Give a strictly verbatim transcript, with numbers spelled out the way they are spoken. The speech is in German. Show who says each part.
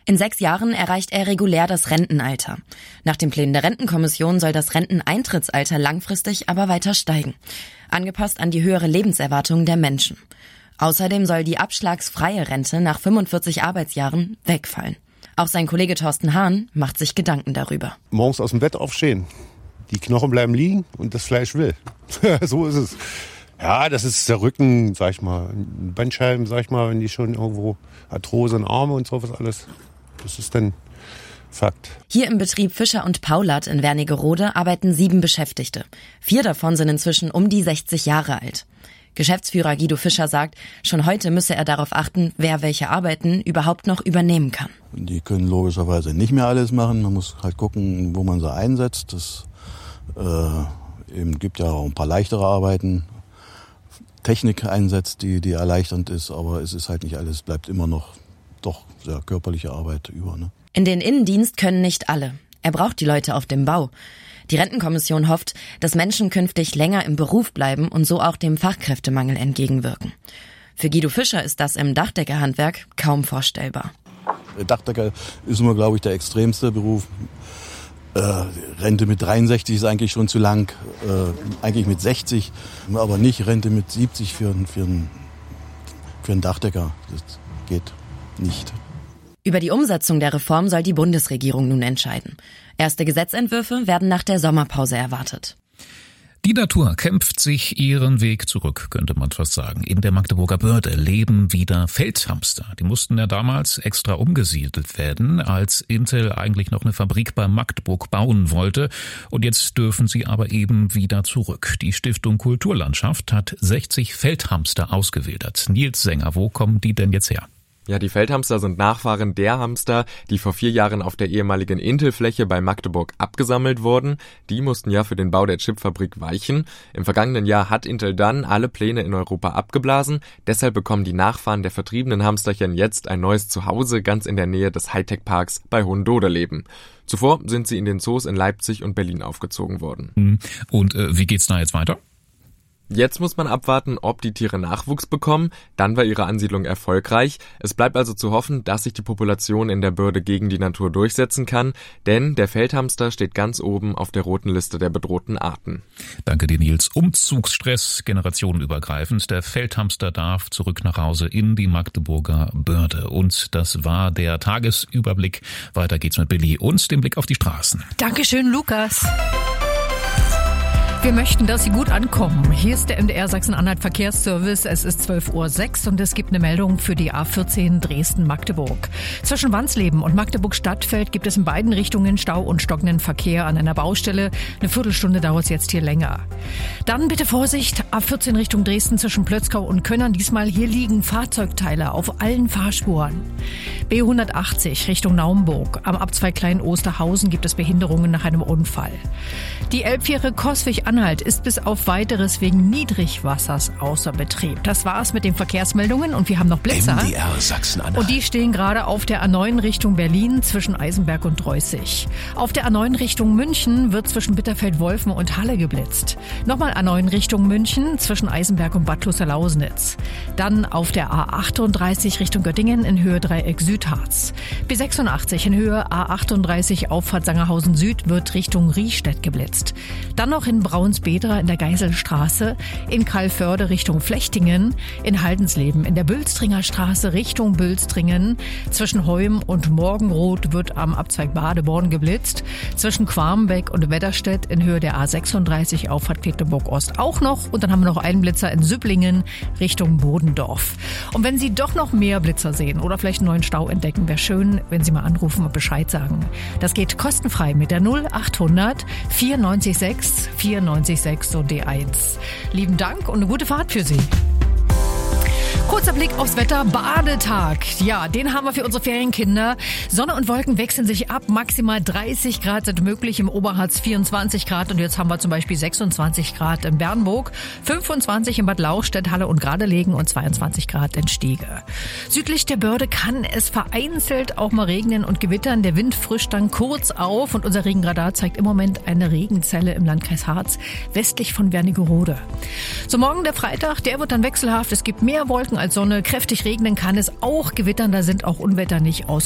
Speaker 1: In sechs Jahren erreicht er regulär das Rentenalter. Nach den Plänen der Rentenkommission soll das Renteneintrittsalter langfristig aber weiter steigen, angepasst an die höhere Lebenserwartung der Menschen. Außerdem soll die abschlagsfreie Rente nach fünfundvierzig Arbeitsjahren wegfallen. Auch sein Kollege Thorsten Hahn macht sich Gedanken darüber.
Speaker 2: Morgens aus dem Bett aufstehen, die Knochen bleiben liegen und das Fleisch will. So ist es. Ja, das ist der Rücken, sag ich mal, Bandscheiben, sag ich mal, wenn die schon irgendwo Arthrose in Arme und sowas alles. Das ist dann Fakt.
Speaker 1: Hier im Betrieb Fischer und Paulat in Wernigerode arbeiten sieben Beschäftigte. Vier davon sind inzwischen um die sechzig Jahre alt. Geschäftsführer Guido Fischer sagt, schon heute müsse er darauf achten, wer welche Arbeiten überhaupt noch übernehmen kann.
Speaker 3: Die können logischerweise nicht mehr alles machen. Man muss halt gucken, wo man sie einsetzt. Es äh, eben gibt ja auch ein paar leichtere Arbeiten. Technik einsetzt, die, die erleichternd ist, aber es ist halt nicht alles, bleibt immer noch doch sehr körperliche Arbeit über. Ne?
Speaker 1: In den Innendienst können nicht alle. Er braucht die Leute auf dem Bau. Die Rentenkommission hofft, dass Menschen künftig länger im Beruf bleiben und so auch dem Fachkräftemangel entgegenwirken. Für Guido Fischer ist das im Dachdeckerhandwerk kaum vorstellbar.
Speaker 3: Der Dachdecker ist nur, glaube ich, der extremste Beruf. Äh, Rente mit dreiundsechzig ist eigentlich schon zu lang, äh, eigentlich mit sechzig, aber nicht Rente mit siebzig für, für, einen, für einen Dachdecker. Das geht nicht.
Speaker 1: Über die Umsetzung der Reform soll die Bundesregierung nun entscheiden. Erste Gesetzentwürfe werden nach der Sommerpause erwartet.
Speaker 4: Die Natur kämpft sich ihren Weg zurück, könnte man fast sagen. In der Magdeburger Börde leben wieder Feldhamster. Die mussten ja damals extra umgesiedelt werden, als Intel eigentlich noch eine Fabrik bei Magdeburg bauen wollte. Und jetzt dürfen sie aber eben wieder zurück. Die Stiftung Kulturlandschaft hat sechzig Feldhamster ausgewildert. Nils Sänger, wo kommen die denn jetzt her?
Speaker 5: Ja, die Feldhamster sind Nachfahren der Hamster, die vor vier Jahren auf der ehemaligen Intel-Fläche bei Magdeburg abgesammelt wurden. Die mussten ja für den Bau der Chipfabrik weichen. Im vergangenen Jahr hat Intel dann alle Pläne in Europa abgeblasen. Deshalb bekommen die Nachfahren der vertriebenen Hamsterchen jetzt ein neues Zuhause ganz in der Nähe des Hightech-Parks bei Hohendoderleben. Zuvor sind sie in den Zoos in Leipzig und Berlin aufgezogen worden.
Speaker 4: Und äh, wie geht's da jetzt weiter?
Speaker 5: Jetzt muss man abwarten, ob die Tiere Nachwuchs bekommen. Dann war ihre Ansiedlung erfolgreich. Es bleibt also zu hoffen, dass sich die Population in der Börde gegen die Natur durchsetzen kann. Denn der Feldhamster steht ganz oben auf der roten Liste der bedrohten Arten.
Speaker 4: Danke dir, Nils. Umzugsstress, generationenübergreifend. Der Feldhamster darf zurück nach Hause in die Magdeburger Börde. Und das war der Tagesüberblick. Weiter geht's mit Billy und dem Blick auf die Straßen.
Speaker 6: Dankeschön, Lukas. Wir möchten, dass Sie gut ankommen. Hier ist der M D R Sachsen-Anhalt Verkehrsservice. Es ist zwölf Uhr sechs und es gibt eine Meldung für die A vierzehn Dresden-Magdeburg. Zwischen Wansleben und Magdeburg-Stadtfeld gibt es in beiden Richtungen Stau und stockenden Verkehr an einer Baustelle. Eine Viertelstunde dauert es jetzt hier länger. Dann bitte Vorsicht, A vierzehn Richtung Dresden zwischen Plötzkau und Könnern. Diesmal hier liegen Fahrzeugteile auf allen Fahrspuren. B hundertachtzig Richtung Naumburg. Am Abzweig Klein-Osterhausen gibt es Behinderungen nach einem Unfall. Die Elbfähre Coswig-Anhalt ist bis auf Weiteres wegen Niedrigwassers außer Betrieb. Das war's mit den Verkehrsmeldungen und wir haben noch Blitzer.
Speaker 7: M D R Sachsen-Anhalt.
Speaker 6: Und die stehen gerade auf der A neun Richtung Berlin zwischen Eisenberg und Dreußig. Auf der A neun Richtung München wird zwischen Bitterfeld-Wolfen und Halle geblitzt. Nochmal A neun Richtung München zwischen Eisenberg und Bad Kloster-Lausnitz. Dann auf der A achtunddreißig Richtung Göttingen in Höhe Dreieck Südharz. B sechsundachtzig in Höhe A achtunddreißig Auffahrt Sangerhausen Süd wird Richtung Riestedt geblitzt. Dann noch in Braunsbedra in der Geiselstraße, in Kalförde Richtung Flechtingen, in Haldensleben in der Bülstringer Straße Richtung Bülstringen, zwischen Heum und Morgenroth wird am Abzweig Badeborn geblitzt, zwischen Quarmbeck und Wedderstedt in Höhe der A sechsunddreißig Auffahrt Quedlinburg Ost auch noch und dann haben wir noch einen Blitzer in Süpplingen Richtung Bodendorf. Und wenn Sie doch noch mehr Blitzer sehen oder vielleicht einen neuen Stau entdecken, wäre schön, wenn Sie mal anrufen und Bescheid sagen. Das geht kostenfrei mit der null achthundert vierundneunzig sechs vierundneunzig sechs und D eins. Lieben Dank und eine gute Fahrt für Sie. Kurzer Blick aufs Wetter, Badetag. Ja, den haben wir für unsere Ferienkinder. Sonne und Wolken wechseln sich ab. Maximal dreißig Grad sind möglich, im Oberharz vierundzwanzig Grad. Und jetzt haben wir zum Beispiel sechsundzwanzig Grad in Bernburg, fünfundzwanzig in Bad Lauchstädt, Halle und Gradelegen und zweiundzwanzig Grad in Stiege. Südlich der Börde kann es vereinzelt auch mal regnen und gewittern. Der Wind frischt dann kurz auf und unser Regenradar zeigt im Moment eine Regenzelle im Landkreis Harz, westlich von Wernigerode. So, morgen der Freitag, der wird dann wechselhaft. Es gibt mehr Wolken als Sonne. Kräftig regnen kann es auch gewittern. Da sind auch Unwetter nicht ausgeschlossen.